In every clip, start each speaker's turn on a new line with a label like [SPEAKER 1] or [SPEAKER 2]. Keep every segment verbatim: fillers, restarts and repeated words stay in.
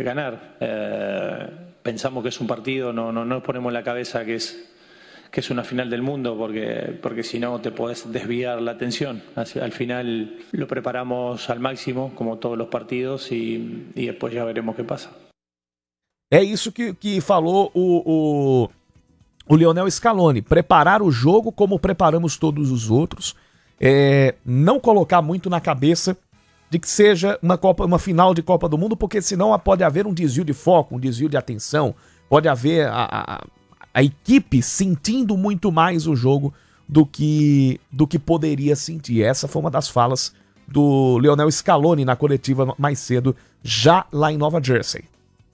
[SPEAKER 1] ganar. Eh, pensamos que es un partido, no, no, no nos ponemos en la cabeza que es, que es una final del mundo, porque, porque si no te podés desviar la atención. Así, al final lo preparamos al máximo, como todos los partidos, y, y después ya veremos qué pasa.
[SPEAKER 2] É isso que, que falou o, o, o Lionel Scaloni. Preparar o jogo como preparamos todos os outros. É, não colocar muito na cabeça de que seja uma, Copa, uma final de Copa do Mundo, porque senão pode haver um desvio de foco, um desvio de atenção, pode haver a, a, a equipe sentindo muito mais o jogo do que, do que poderia sentir. Essa foi uma das falas do Lionel Scaloni na coletiva mais cedo, já lá em Nova Jersey.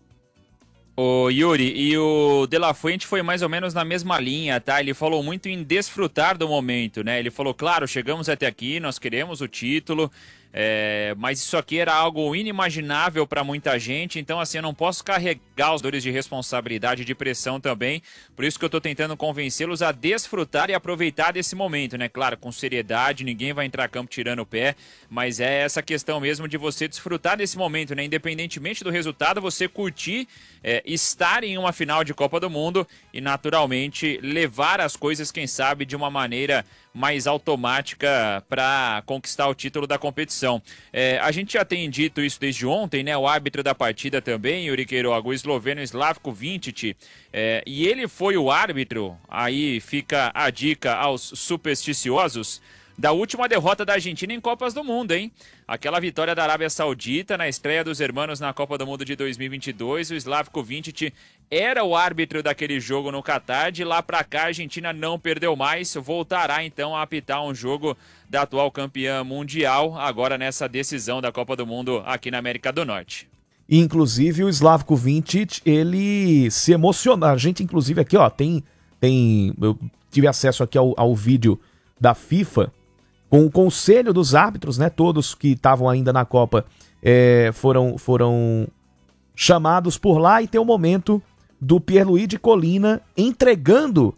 [SPEAKER 3] Ô Yuri, e o De La Fuente foi mais ou menos na mesma linha, tá? Ele falou muito em desfrutar do momento, né? Ele falou, claro, chegamos até aqui, nós queremos o título, é, mas isso aqui era algo inimaginável para muita gente, então assim, eu não posso carregar os dores de responsabilidade e de pressão também, por isso que eu tô tentando convencê-los a desfrutar e aproveitar desse momento, né? Claro, com seriedade, ninguém vai entrar a campo tirando o pé, mas é essa questão mesmo de você desfrutar desse momento, né? Independentemente do resultado, você curtir, é, estar em uma final de Copa do Mundo e naturalmente levar as coisas, quem sabe, de uma maneira mais automática para conquistar o título da competição. É, a gente já tem dito isso desde ontem, né? O árbitro da partida também, Yuri Queiroga, o esloveno Slavko Vinčić, é, e ele foi o árbitro, aí fica a dica aos supersticiosos, da última derrota da Argentina em Copas do Mundo, hein? Aquela vitória da Arábia Saudita na estreia dos hermanos na Copa do Mundo de dois mil e vinte e dois, o Slavko Vinčić era o árbitro daquele jogo no Catar. De lá pra cá a Argentina não perdeu mais, voltará então a apitar um jogo da atual campeã mundial, agora nessa decisão da Copa do Mundo aqui na América do Norte.
[SPEAKER 2] Inclusive o Slavko Vinčić, ele se emociona, a gente inclusive aqui ó, tem, tem eu tive acesso aqui ao, ao vídeo da FIFA, com o conselho dos árbitros, né, todos que estavam ainda na Copa é, foram, foram chamados por lá, e tem o momento do Pierluigi Collina entregando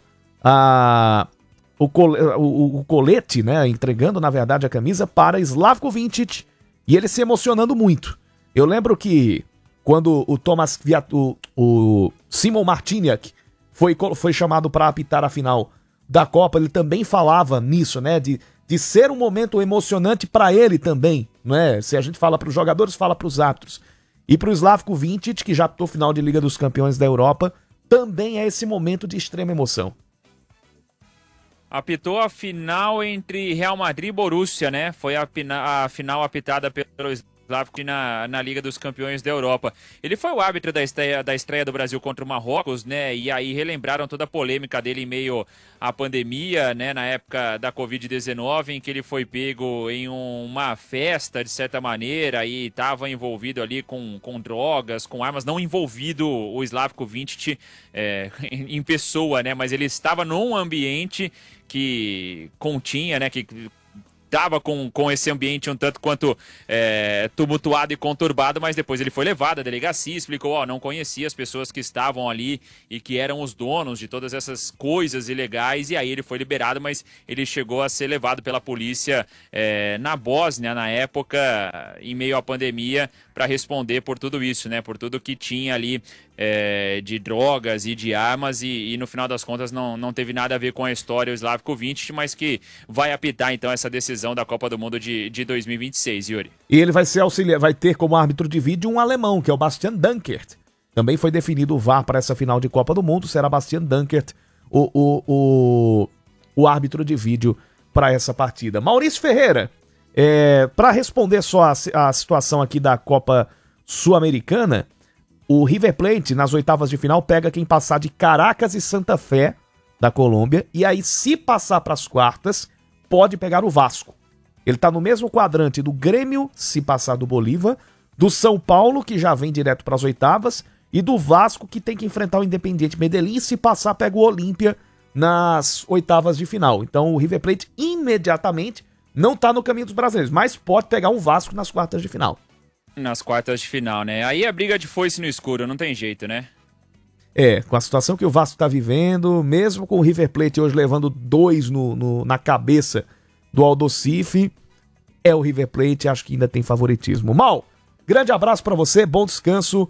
[SPEAKER 2] a, o, col, o, o colete, né, entregando na verdade a camisa para Slavko Vinčić, e ele se emocionando muito. Eu lembro que quando o Thomas o, o Simon Martiniak foi, foi chamado para apitar a final da Copa, ele também falava nisso, né, de de ser um momento emocionante para ele também, não é? Se a gente fala para os jogadores, fala para os árbitros. E para o Slavko Vinčić, que já apitou final de Liga dos Campeões da Europa, também é esse momento de extrema emoção.
[SPEAKER 3] Apitou a final entre Real Madrid e Borussia, né? Foi a, a final apitada pelo Slavko na, na Liga dos Campeões da Europa. Ele foi o árbitro da estreia, da estreia do Brasil contra o Marrocos, né? E aí relembraram toda a polêmica dele em meio à pandemia, né? Na época da covid dezenove, em que ele foi pego em um, uma festa, de certa maneira, e estava envolvido ali com, com drogas, com armas, não envolvido o Slavko Vinčić é, em, em pessoa, né? Mas ele estava num ambiente que continha, né? Que estava com, com esse ambiente um tanto quanto é, tumultuado e conturbado, mas depois ele foi levado à delegacia, explicou, ó, não conhecia as pessoas que estavam ali e que eram os donos de todas essas coisas ilegais, e aí ele foi liberado, mas ele chegou a ser levado pela polícia é, na Bósnia, na época, em meio à pandemia, para responder por tudo isso, né, por tudo que tinha ali é, de drogas e de armas, e, e no final das contas não, não teve nada a ver com a história o Slavko Vinčić, mas que vai apitar então essa decisão da Copa do Mundo de, de dois mil e vinte e seis, Yuri.
[SPEAKER 2] E ele vai ser auxiliar, vai ter como árbitro de vídeo um alemão, que é o Bastian Dankert. Também foi definido o V A R para essa final de Copa do Mundo, será Bastian Dankert o, o, o, o árbitro de vídeo para essa partida. Maurício Ferreira, é, para responder só a, a situação aqui da Copa Sul-Americana, o River Plate, nas oitavas de final, pega quem passar de Caracas e Santa Fé, da Colômbia, e aí, se passar para as quartas, pode pegar o Vasco. Ele tá no mesmo quadrante do Grêmio, se passar do Bolívar, do São Paulo, que já vem direto para as oitavas, e do Vasco, que tem que enfrentar o Independiente Medellín, e se passar, pega o Olímpia nas oitavas de final. Então, o River Plate, imediatamente, não tá no caminho dos brasileiros, mas pode pegar um Vasco nas quartas de final.
[SPEAKER 3] Nas quartas de final, né? Aí é briga de foice no escuro, não tem jeito, né?
[SPEAKER 2] É, com a situação que o Vasco tá vivendo, mesmo com o River Plate hoje levando dois no, no, na cabeça do Aldosifi, é o River Plate, acho que ainda tem favoritismo. Mal, grande abraço pra você, bom descanso